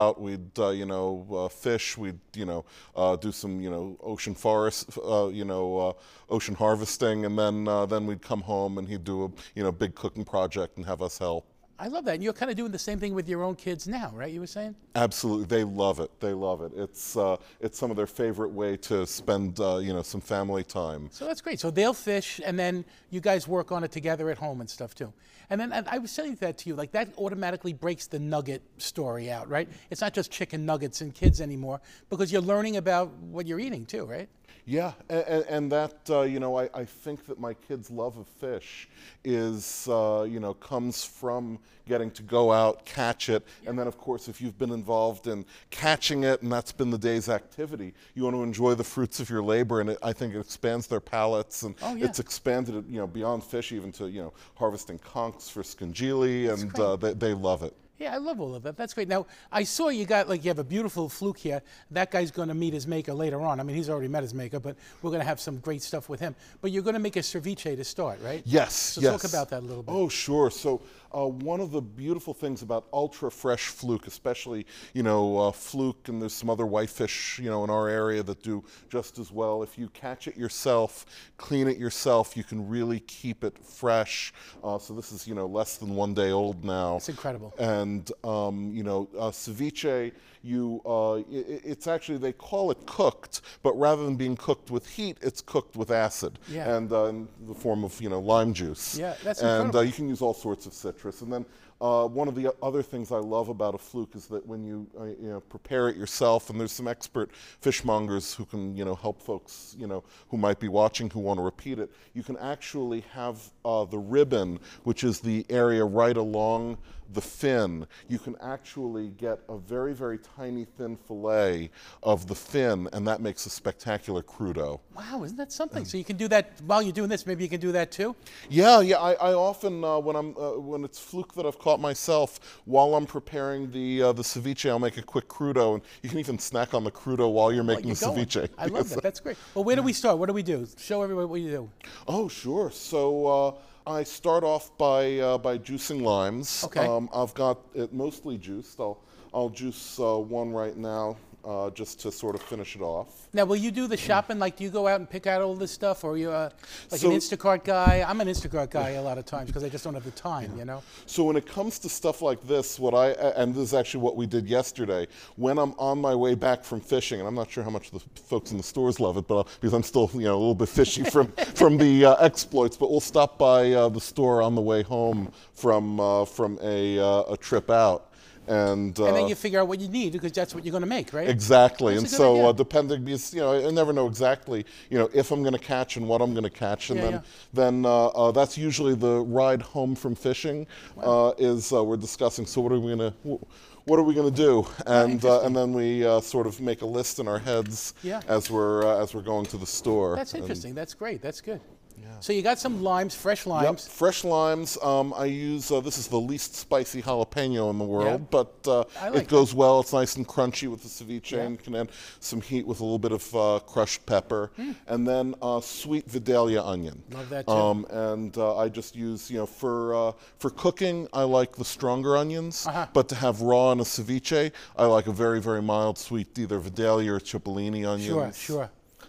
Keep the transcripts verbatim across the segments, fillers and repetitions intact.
out, we'd uh, you know uh, fish, we'd you know uh, do some you know ocean forest, uh, you know uh, ocean harvesting, and then uh, then we'd come home and he'd do a you know big cooking project and have us help. I love that. And you're kind of doing the same thing with your own kids now, right? You were saying? Absolutely, they love it. They love it. It's uh, it's some of their favorite way to spend uh, you know some family time. So that's great. So they'll fish, and then you guys work on it together at home and stuff too. And then and I was saying that to you, like that automatically breaks the nugget story out, right? It's not just chicken nuggets and kids anymore, because you're learning about what you're eating too, right? Yeah, and, and that, uh, you know, I, I think that my kids' love of fish is, uh, you know, comes from getting to go out, catch it, and then, of course, if you've been involved in catching it and that's been the day's activity, you want to enjoy the fruits of your labor, and it, I think it expands their palates, and Oh, yeah. it's expanded it, you know, beyond fish, even to, you know, harvesting conchs for scungili, and uh, they, they love it. Yeah, I love all of that. That's great. Now, I saw you got, like, you have a beautiful fluke here. That guy's going to meet his maker later on. I mean, he's already met his maker, but we're going to have some great stuff with him. But you're going to make a ceviche to start, right? Yes, so yes. talk about that a little bit. Oh, sure. So uh, one of the beautiful things about ultra fresh fluke, especially, you know, uh, fluke, and there's some other whitefish, you know, in our area that do just as well. If you catch it yourself, clean it yourself, you can really keep it fresh. Uh, so this is, you know, less than one day old now. It's incredible. And, um, you know, uh, ceviche, you, uh, it, it's actually, they call it cooked, but rather than being cooked with heat, it's cooked with acid. Yeah. And uh, in the form of, you know, lime juice. Yeah, that's And incredible. uh, you can use all sorts of citrus. And then uh, one of the other things I love about a fluke is that when you, uh, you know, prepare it yourself, and there's some expert fishmongers who can, you know, help folks, you know, who might be watching who want to repeat it, you can actually have uh, the ribbon, which is the area right along the fin. You can actually get a very, very tiny thin fillet of the fin, and that makes a spectacular crudo. Wow, isn't that something? So you can do that while you're doing this. Maybe you can do that too? Yeah, yeah. I, I often, uh, when I'm, uh, when it's fluke that I've caught myself, while I'm preparing the uh, the ceviche, I'll make a quick crudo, and you can even snack on the crudo while you're making You're the going. ceviche. I love that. That's great. Well, where do we start? What do we do? Show everybody what you do. Oh, sure. So uh, I start off by uh, by juicing limes. Okay. Um, I've got it mostly juiced. I'll I'll juice uh, one right now, uh, just to sort of finish it off. Now, will you do the shopping? Like, do you go out and pick out all this stuff, or are you uh, like So- an Instacart guy? I'm an Instacart guy a lot of times because I just don't have the time, you know? So when it comes to stuff like this, what I, and this is actually what we did yesterday, when I'm on my way back from fishing, and I'm not sure how much the folks in the stores love it, but uh, because I'm still, you know, a little bit fishy from, from the uh, exploits, but we'll stop by uh, the store on the way home from, uh, from a, uh, a trip out. And, uh, And then you figure out what you need because that's what you're going to make, right? exactly. That's And a good so idea. uh, depending, because, you know, I never know exactly, you know, if I'm going to catch and what I'm going to catch. And Yeah, then, yeah. then uh, uh, that's usually the ride home from fishing. Uh, is uh, we're discussing. So what are we going to, what are we going to do? And uh, and then we uh, sort of make a list in our heads Yeah. as we're uh, as we're going to the store. That's And- interesting. That's great. That's good. So you got some limes, fresh Yep, limes. fresh limes. Um, I use, uh, this is the least spicy jalapeno in the world, but uh, I like it goes well. It's nice and crunchy with the ceviche, Yeah. and can add some heat with a little bit of uh, crushed pepper. And then uh, sweet Vidalia onion. Love that, too. Um, and uh, I just use, you know, for uh, for cooking, I like the stronger onions, Uh-huh. but to have raw in a ceviche, I like a very, very mild sweet, either Vidalia or Cipollini onions. Sure, sure.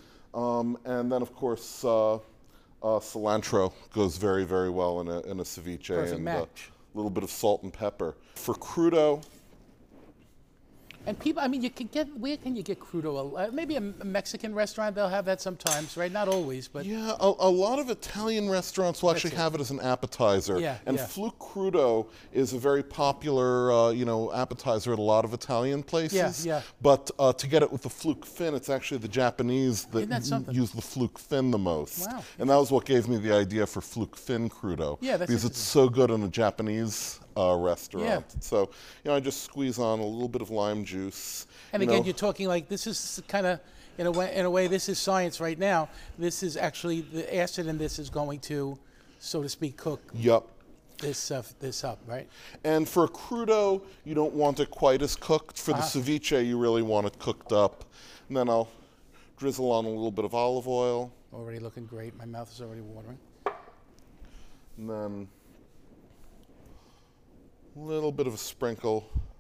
Um, and then, of course, uh, uh, cilantro goes very, very well in a, in a ceviche. Perfect and match. a little bit of salt and pepper. For crudo, And people, I mean, you can get, where can you get crudo? Uh, maybe a Mexican restaurant, they'll have that sometimes, right? Not always, but yeah, a, a lot of Italian restaurants will That's actually it. have it as an appetizer. Yeah, and yeah. fluke crudo is a very popular, uh, you know, appetizer at a lot of Italian places. Yeah, yeah. But uh, to get it with the fluke fin, it's actually the Japanese that, Isn't that something? use the fluke fin the most. Wow, And that was what gave me the idea for fluke fin crudo. Yeah, that's because it's so good in a Japanese uh, restaurant. Yeah. So, you know, I just squeeze on a little bit of lime juice. And you again, know. you're talking like this is kind of, in a way, in a way, this is science right now. This is actually the acid in this is going to, so to speak, cook Yup. this uh, this up, right? And for a crudo, you don't want it quite as cooked. For the Uh-huh. ceviche, you really want it cooked up. And then I'll drizzle on a little bit of olive oil, Already looking great. My mouth is already watering. and then a little bit of a sprinkle